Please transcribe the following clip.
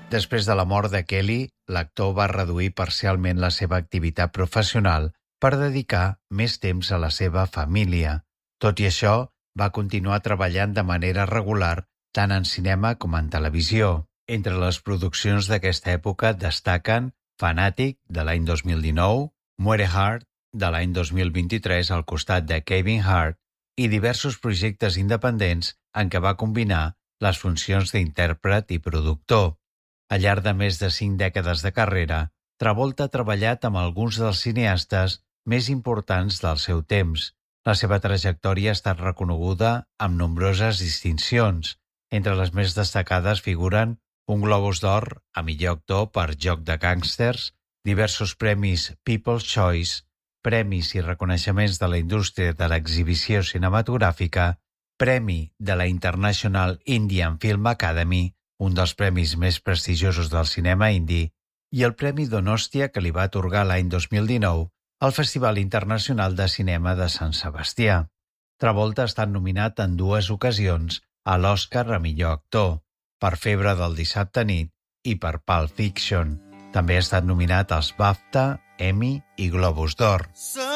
Després de la mort de Kelly, l'actor va reduir parcialment la seva activitat professional per dedicar més temps a la seva família. Tot i això, va continuar treballant de manera regular tant en cinema com en televisió. Entre les produccions d'aquesta època destaquen Fanatic, de l'any 2019, Muere Hard, de l'any 2023 al costat de Kevin Hart, i diversos projectes independents en què va combinar les funcions d'intèrpret i productor. Al llarg de més de 5 dècades de carrera, Travolta ha treballat amb alguns dels cineastes més importants del seu temps. La seva trajectòria ha estat reconeguda amb nombroses distincions. Entre les més destacades figuren un Globus d'Or a millor actor per Joc de Gàngsters, diversos premis People's Choice, premis i reconeixements de la indústria de l'exhibició cinematogràfica, premi de la International Indian Film Academy, un dels premis més prestigiosos del cinema indi, i el Premi Donòstia que li va atorgar l'any 2019 al Festival Internacional de Cinema de Sant Sebastià. Travolta ha estat nominat en 2 ocasions a l'Oscar a millor actor, per Febre del dissabte nit i per Pulp Fiction. També ha estat nominat als BAFTA, Emmy i Globus d'Or.